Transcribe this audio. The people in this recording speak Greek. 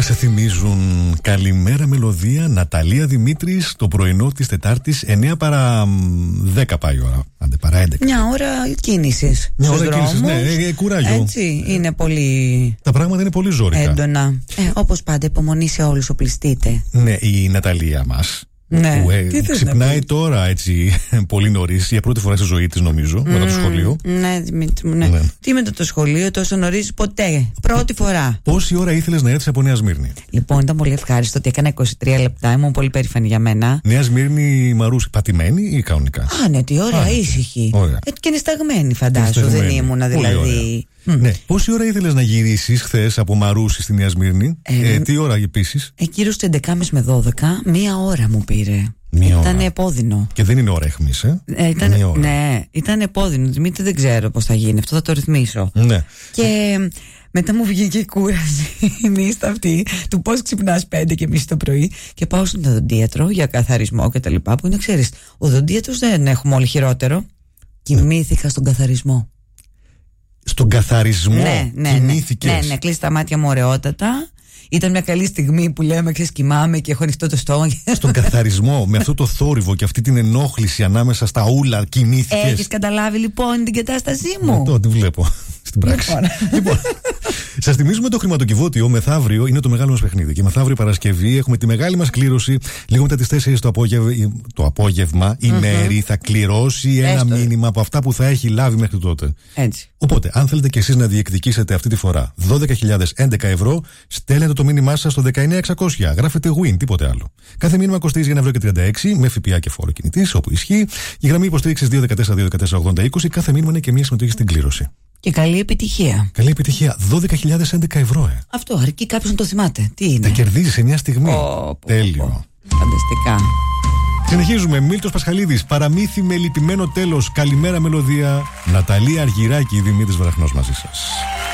σε θυμίζουν. Καλημέρα μελωδία, Ναταλία Δημήτρης, το πρωινό της Τετάρτης, 9 παρά 10 πάει η ώρα. Άντε παρά 11. Μια ώρα κίνησης. Μια ώρα κίνησης, ναι, κουράγιο. Έτσι, είναι πολύ. Τα πράγματα είναι πολύ ζόρικα. Έντονα. Όπως πάντα, υπομονή σε όλους, οπλιστείτε. Ναι, η Ναταλία μας. Ναι. Που ξυπνάει τώρα έτσι πολύ νωρίς, για πρώτη φορά στη ζωή της νομίζω, μετά το σχολείο. Ναι, Δημήτρη μου, ναι. Τι μετά το σχολείο, τόσο νωρίς ποτέ. Πρώτη φορά. Πόση ώρα ήθελες να έρθεις από Νέα Σμύρνη? Λοιπόν, ήταν πολύ ευχάριστο ότι έκανα 23 λεπτά, ήμουν πολύ περήφανη για μένα. Νέα Σμύρνη, Μαρούση, πατημένη ή κανονικά? Α, ναι, τι ωραία, ήσυχη. Και είναι σταγμένη, φαντάσου, σταγμένη. δεν ήμουνα δηλαδή. Ναι. Πόση ώρα ήθελες να γυρίσεις χθες από Μαρούση στη Νέα Σμύρνη? Τι ώρα επίσης? Γύρω στις 11.30 με 12, μία ώρα μου πήρε. Ήταν επώδυνο. Και δεν είναι ώρα αιχμής, Ναι, ήταν επώδυνο. Δημήτρη, δεν ξέρω πώς θα γίνει. Αυτό θα το ρυθμίσω. Ναι. Και μετά μου βγήκε η κούραση. Νύστα αυτή του πώς ξυπνάς 5:30 το πρωί και πάω στον οδοντίατρο για καθαρισμό και τα λοιπά. Που είναι, ξέρεις, ο οδοντίατρος δεν έχουμε όλοι χειρότερο. Κοιμήθηκα στον καθαρισμό. Στον καθαρισμό κοιμήθηκες? Ναι, κλείσει τα μάτια μου ωραιότατα. Ήταν μια καλή στιγμή που λέμε, ξέρεις, κοιμάμαι και έχω ανοιχτό το στόμα. Στον καθαρισμό, με αυτό το θόρυβο και αυτή την ενόχληση ανάμεσα στα ούλα, κοιμήθηκες? Έχεις καταλάβει λοιπόν την κατάστασή μου? Αυτό τη βλέπω στην πράξη. Λοιπόν, σας θυμίζουμε το χρηματοκιβώτιο. Μεθαύριο είναι το μεγάλο μας παιχνίδι. Και μεθαύριο Παρασκευή έχουμε τη μεγάλη μας κλήρωση. Λίγο μετά τις 4 το απόγευμα η Μέρη θα κληρώσει ένα μήνυμα από αυτά που θα έχει λάβει μέχρι τότε. Έτσι. Οπότε, αν θέλετε κι εσείς να διεκδικήσετε αυτή τη φορά 12.011 ευρώ, στέλνετε το μήνυμά σας στο 19600. Γράφετε win, τίποτε άλλο. Κάθε μήνυμα κοστίζει 1,36€ με ΦΠΑ και φόρο κινητής, όπου ισχύει. Η γραμμή υποστήριξης 214-214-80-20. Κάθε μήνυμα είναι και μια συμμετοχή στην κλήρωση. Και καλή επιτυχία. Καλή επιτυχία. 12.011 ευρώ, Αυτό, αρκεί κάποιος να το θυμάται. Τι είναι? Τα κερδίζει σε μια στιγμή. Τέλειο. Φανταστικά. Συνεχίζουμε. Μίλτος Πασχαλίδης. Παραμύθι με λυπημένο τέλος. Καλημέρα μελωδία. Ναταλία Αργυράκη, Δημήτρης Βραχνός μαζί σας.